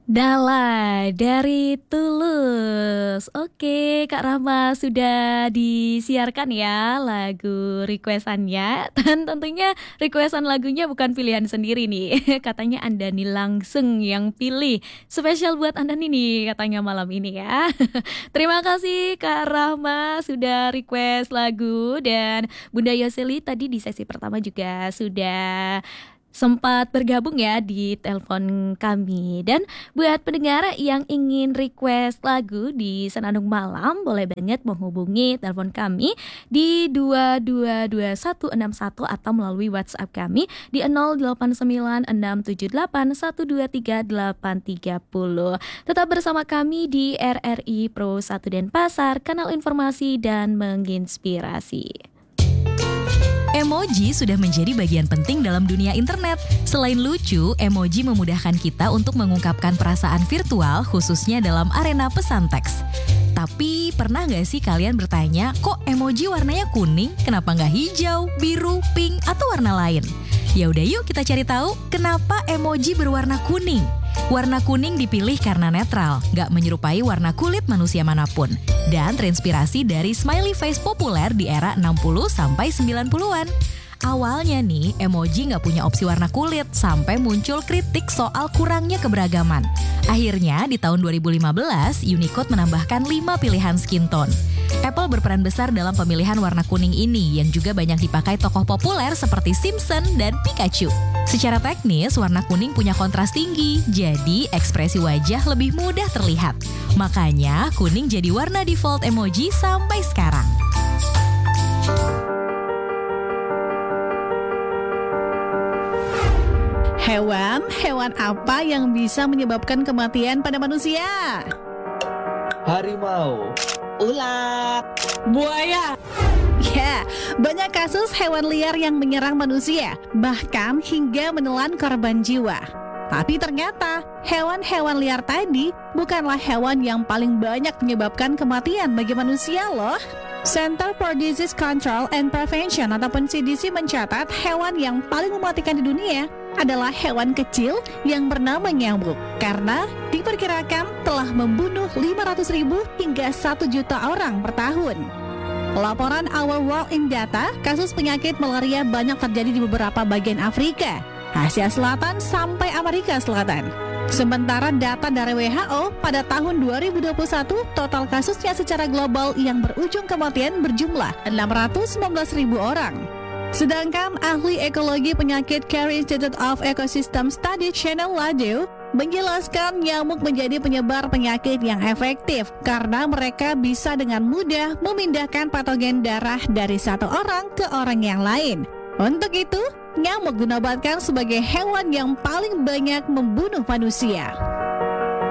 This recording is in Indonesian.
Dala dari Tulus. Oke, Kak Rahma sudah disiarkan ya lagu requestannya. Dan tentunya requestan lagunya bukan pilihan sendiri nih. Katanya Anda nih langsung yang pilih. Spesial buat Anda nih katanya malam ini ya. Terima kasih Kak Rahma sudah request lagu. Dan Bunda Yoseli tadi di sesi pertama juga sudah sempat bergabung ya di telepon kami. Dan buat pendengar yang ingin request lagu di Senandung Malam, boleh banget menghubungi telepon kami di 222161 atau melalui WhatsApp kami di 089678123830. Tetap bersama kami di RRI Pro 1 Denpasar, kanal informasi dan menginspirasi. Emoji sudah menjadi bagian penting dalam dunia internet. Selain lucu, emoji memudahkan kita untuk mengungkapkan perasaan virtual, khususnya dalam arena pesan teks. Tapi pernah nggak sih kalian bertanya, kok emoji warnanya kuning? Kenapa nggak hijau, biru, pink, atau warna lain? Ya udah yuk kita cari tahu kenapa emoji berwarna kuning. Warna kuning dipilih karena netral, nggak menyerupai warna kulit manusia manapun, dan terinspirasi dari smiley face populer di era 60-90-an. Awalnya nih, emoji nggak punya opsi warna kulit, sampai muncul kritik soal kurangnya keberagaman. Akhirnya, di tahun 2015, Unicode menambahkan 5 pilihan skin tone. Apple berperan besar dalam pemilihan warna kuning ini, yang juga banyak dipakai tokoh populer seperti Simpson dan Pikachu. Secara teknis, warna kuning punya kontras tinggi, jadi ekspresi wajah lebih mudah terlihat. Makanya, kuning jadi warna default emoji sampai sekarang. Hewan apa yang bisa menyebabkan kematian pada manusia? Harimau, ulat, Buaya. Ya, banyak kasus hewan liar yang menyerang manusia, bahkan hingga menelan korban jiwa. Tapi ternyata, hewan-hewan liar tadi bukanlah hewan yang paling banyak menyebabkan kematian bagi manusia loh. Center for Disease Control and Prevention ataupun CDC mencatat hewan yang paling mematikan di dunia adalah hewan kecil yang bernama nyamuk, karena diperkirakan telah membunuh 500.000 hingga 1 juta orang per tahun. Laporan Our World in Data, kasus penyakit malaria banyak terjadi di beberapa bagian Afrika, Asia Selatan sampai Amerika Selatan. Sementara data dari WHO pada tahun 2021, total kasusnya secara global yang berujung kematian berjumlah 619.000 orang. Sedangkan ahli ekologi penyakit Carey Institute of Ecosystem Study Channel Ladue menjelaskan nyamuk menjadi penyebar penyakit yang efektif karena mereka bisa dengan mudah memindahkan patogen darah dari satu orang ke orang yang lain. Untuk itu, nyamuk dinobatkan sebagai hewan yang paling banyak membunuh manusia.